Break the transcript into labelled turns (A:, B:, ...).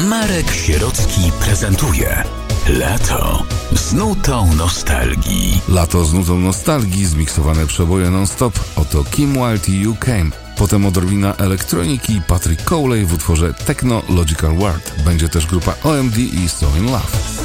A: Marek Sierocki prezentuje Lato z nutą nostalgii.
B: Lato z nutą nostalgii, zmiksowane przeboje non-stop. Oto Kim Wilde i You Came. Potem odrobina elektroniki i Patrick Cowley w utworze Techno Logical World. Będzie też grupa OMD i So In Love.